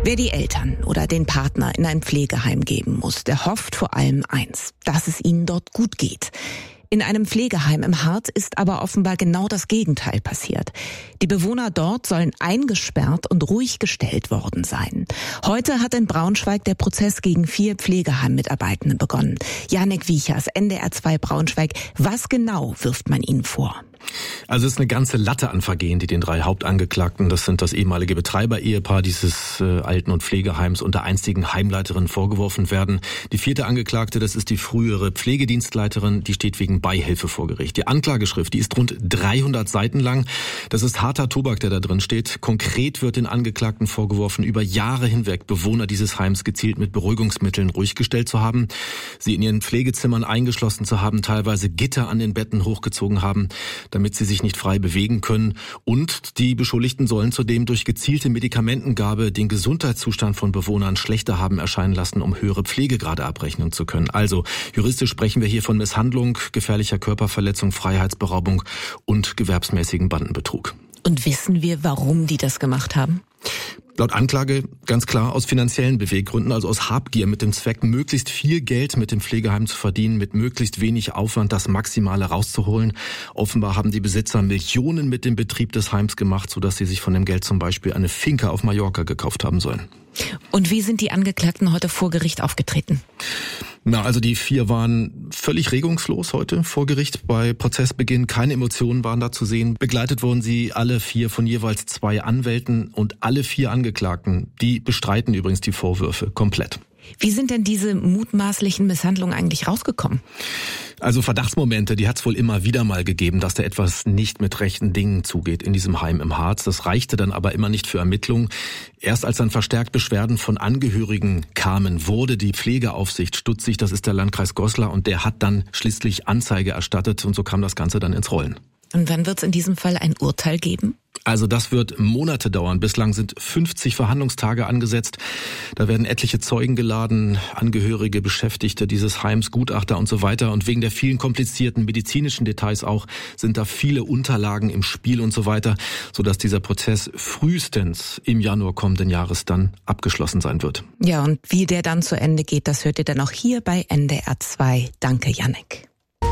Wer die Eltern oder den Partner in ein Pflegeheim geben muss, der hofft vor allem eins, dass es ihnen dort gut geht. In einem Pflegeheim im Harz ist aber offenbar genau das Gegenteil passiert. Die Bewohner dort sollen eingesperrt und ruhig gestellt worden sein. Heute hat in Braunschweig der Prozess gegen 4 Pflegeheim-Mitarbeitende begonnen. Jannik Wiechers, NDR 2 Braunschweig. Was genau wirft man ihnen vor? Also es ist eine ganze Latte an Vergehen, die den 3 Hauptangeklagten, das sind das ehemalige Betreiber-Ehepaar dieses Alten- und Pflegeheims und der einstigen Heimleiterin vorgeworfen werden. Die 4. Angeklagte, das ist die frühere Pflegedienstleiterin, die steht wegen Beihilfe vor Gericht. Die Anklageschrift, die ist rund 300 Seiten lang. Das ist harter Tobak, der da drin steht. Konkret wird den Angeklagten vorgeworfen, über Jahre hinweg Bewohner dieses Heims gezielt mit Beruhigungsmitteln ruhig gestellt zu haben, sie in ihren Pflegezimmern eingeschlossen zu haben, teilweise Gitter an den Betten hochgezogen haben, damit sie sich nicht frei bewegen können. Und die Beschuldigten sollen zudem durch gezielte Medikamentengabe den Gesundheitszustand von Bewohnern schlechter haben erscheinen lassen, um höhere Pflegegrade abrechnen zu können. Also juristisch sprechen wir hier von Misshandlung, gefährlicher Körperverletzung, Freiheitsberaubung und gewerbsmäßigen Bandenbetrug. Und wissen wir, warum die das gemacht haben? Laut Anklage ganz klar aus finanziellen Beweggründen, also aus Habgier mit dem Zweck, möglichst viel Geld mit dem Pflegeheim zu verdienen, mit möglichst wenig Aufwand das Maximale rauszuholen. Offenbar haben die Besitzer Millionen mit dem Betrieb des Heims gemacht, sodass sie sich von dem Geld zum Beispiel eine Finca auf Mallorca gekauft haben sollen. Und wie sind die Angeklagten heute vor Gericht aufgetreten? Also die 4 waren völlig regungslos heute vor Gericht bei Prozessbeginn. Keine Emotionen waren da zu sehen. Begleitet wurden sie alle 4 von jeweils 2 Anwälten und alle 4 Angeklagten, die bestreiten übrigens die Vorwürfe komplett. Wie sind denn diese mutmaßlichen Misshandlungen eigentlich rausgekommen? Also Verdachtsmomente, die hat es wohl immer wieder mal gegeben, dass da etwas nicht mit rechten Dingen zugeht in diesem Heim im Harz. Das reichte dann aber immer nicht für Ermittlungen. Erst als dann verstärkt Beschwerden von Angehörigen kamen, wurde die Pflegeaufsicht stutzig, das ist der Landkreis Goslar, und der hat dann schließlich Anzeige erstattet und so kam das Ganze dann ins Rollen. Und wann wird es in diesem Fall ein Urteil geben? Also das wird Monate dauern. Bislang sind 50 Verhandlungstage angesetzt. Da werden etliche Zeugen geladen, Angehörige, Beschäftigte dieses Heims, Gutachter und so weiter. Und wegen der vielen komplizierten medizinischen Details auch sind da viele Unterlagen im Spiel und so weiter, sodass dieser Prozess frühestens im Januar kommenden Jahres dann abgeschlossen sein wird. Ja, und wie der dann zu Ende geht, das hört ihr dann auch hier bei NDR 2. Danke, Jannik.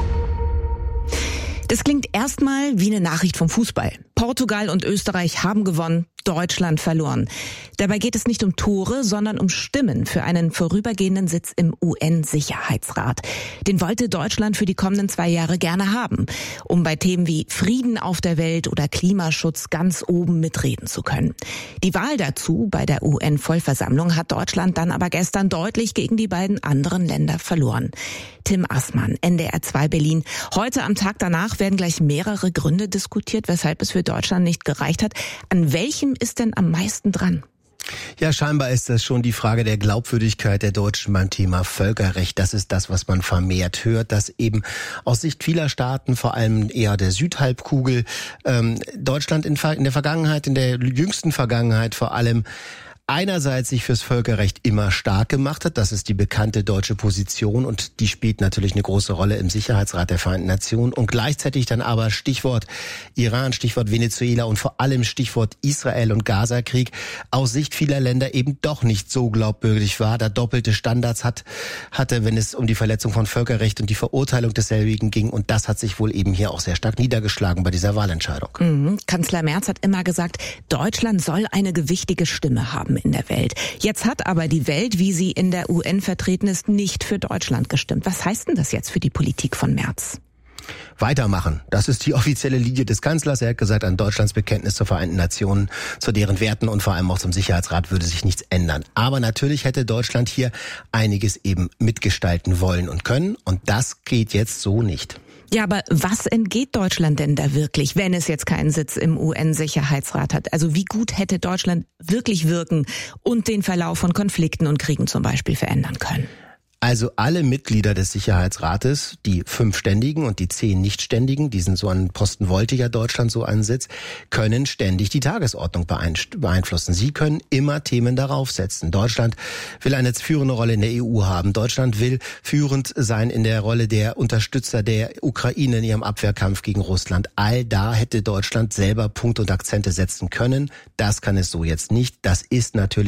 Das klingt erstmal wie eine Nachricht vom Fußball. Portugal und Österreich haben gewonnen, Deutschland verloren. Dabei geht es nicht um Tore, sondern um Stimmen für einen vorübergehenden Sitz im UN-Sicherheitsrat. Den wollte Deutschland für die kommenden 2 Jahre gerne haben, um bei Themen wie Frieden auf der Welt oder Klimaschutz ganz oben mitreden zu können. Die Wahl dazu bei der UN-Vollversammlung hat Deutschland dann aber gestern deutlich gegen die beiden anderen Länder verloren. Tim Assmann, NDR 2 Berlin. Heute am Tag danach werden gleich mehrere Gründe diskutiert, weshalb es für Deutschland nicht gereicht hat. An welchem ist denn am meisten dran? Ja, scheinbar ist das schon die Frage der Glaubwürdigkeit der Deutschen beim Thema Völkerrecht. Das ist das, was man vermehrt hört, dass eben aus Sicht vieler Staaten, vor allem eher der Südhalbkugel, Deutschland in der Vergangenheit, in der jüngsten Vergangenheit vor allem, einerseits sich fürs Völkerrecht immer stark gemacht hat. Das ist die bekannte deutsche Position und die spielt natürlich eine große Rolle im Sicherheitsrat der Vereinten Nationen. Und gleichzeitig dann aber Stichwort Iran, Stichwort Venezuela und vor allem Stichwort Israel und Gaza-Krieg aus Sicht vieler Länder eben doch nicht so glaubwürdig war, da doppelte Standards hatte, wenn es um die Verletzung von Völkerrecht und die Verurteilung desselbigen ging. Und das hat sich wohl eben hier auch sehr stark niedergeschlagen bei dieser Wahlentscheidung. Kanzler Merz hat immer gesagt, Deutschland soll eine gewichtige Stimme haben in der Welt. Jetzt hat aber die Welt, wie sie in der UN vertreten ist, nicht für Deutschland gestimmt. Was heißt denn das jetzt für die Politik von Merz? Weitermachen. Das ist die offizielle Linie des Kanzlers. Er hat gesagt, an Deutschlands Bekenntnis zur Vereinten Nationen, zu deren Werten und vor allem auch zum Sicherheitsrat würde sich nichts ändern. Aber natürlich hätte Deutschland hier einiges eben mitgestalten wollen und können. Und das geht jetzt so nicht. Ja, aber was entgeht Deutschland denn da wirklich, wenn es jetzt keinen Sitz im UN-Sicherheitsrat hat? Also wie gut hätte Deutschland wirklich wirken und den Verlauf von Konflikten und Kriegen zum Beispiel verändern können? Also alle Mitglieder des Sicherheitsrates, die 5 Ständigen und die 10 Nichtständigen, diesen so einen Posten wollte ja Deutschland, so einen Sitz, können ständig die Tagesordnung beeinflussen. Sie können immer Themen darauf setzen. Deutschland will eine führende Rolle in der EU haben. Deutschland will führend sein in der Rolle der Unterstützer der Ukraine in ihrem Abwehrkampf gegen Russland. All da hätte Deutschland selber Punkte und Akzente setzen können. Das kann es so jetzt nicht. Das ist natürlich